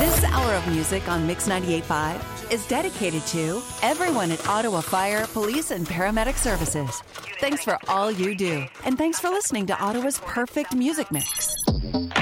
This hour of music on Mix 98.5 is dedicated to everyone at Ottawa Fire, Police, and Paramedic Services. Thanks for all you do, and thanks for listening to Ottawa's perfect music mix.